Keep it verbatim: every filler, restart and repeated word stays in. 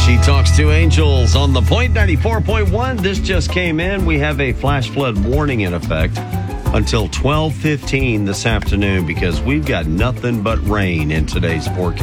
She talks to Angels on the Point ninety-four point one. This just came in. We have a flash flood warning in effect until twelve fifteen this afternoon because we've got nothing but rain in today's forecast.